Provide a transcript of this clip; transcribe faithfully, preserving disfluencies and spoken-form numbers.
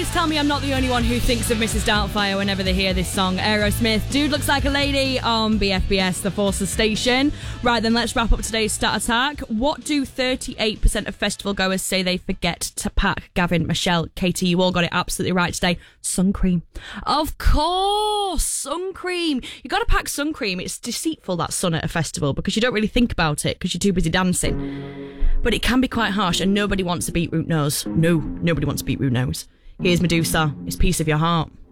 Please tell me I'm not the only one who thinks of Missus Doubtfire whenever they hear this song. Aerosmith, Dude Looks Like a Lady on B F B S, the Forces Station. Right then, let's wrap up today's Stat Attack. What do thirty-eight percent of festival goers say they forget to pack? Gavin, Michelle, Katie, you all got it absolutely right today. Sun cream. Of course, sun cream. You got to pack sun cream. It's deceitful, that sun at a festival, because you don't really think about it because you're too busy dancing. But it can be quite harsh, and nobody wants a beetroot nose. No, nobody wants a beetroot nose. Here's Medusa. It's Piece of Your Heart.